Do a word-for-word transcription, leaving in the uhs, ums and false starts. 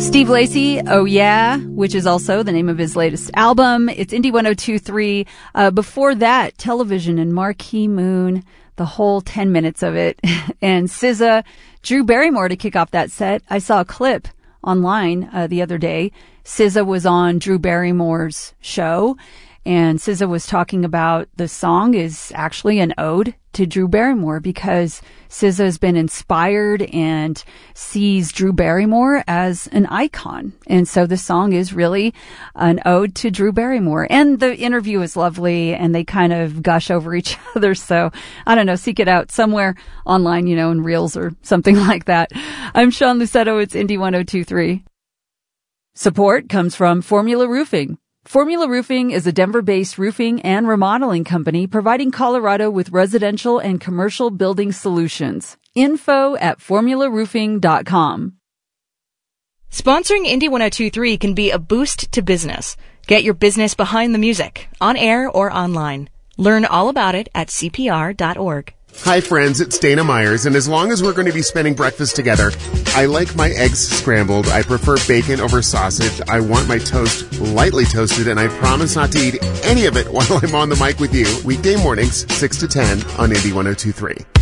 Steve Lacy, Oh Yeah, which is also the name of his latest album. It's Indie one oh two point three. Uh, before that, Television and Marquee Moon, the whole ten minutes of it. And S Z A, Drew Barrymore to kick off that set. I saw a clip online uh, the other day. S Z A was on Drew Barrymore's show, and S Z A was talking about the song is actually an ode to Drew Barrymore because S Z A has been inspired and sees Drew Barrymore as an icon. And so the song is really an ode to Drew Barrymore. And the interview is lovely and they kind of gush over each other. So I don't know, seek it out somewhere online, you know, in Reels or something like that. I'm Sean Lucetto. It's Indie one oh two point three. Support comes from Formula Roofing. Formula Roofing is a Denver-based roofing and remodeling company providing Colorado with residential and commercial building solutions. Info at formula roofing dot com. Sponsoring Indie one oh two point three can be a boost to business. Get your business behind the music, on air or online. Learn all about it at C P R dot org. Hi friends, it's Dana Myers, and as long as we're going to be spending breakfast together, I like my eggs scrambled. I prefer bacon over sausage. I want my toast lightly toasted, and I promise not to eat any of it while I'm on the mic with you. Weekday mornings, six to ten on Indie one oh two point three.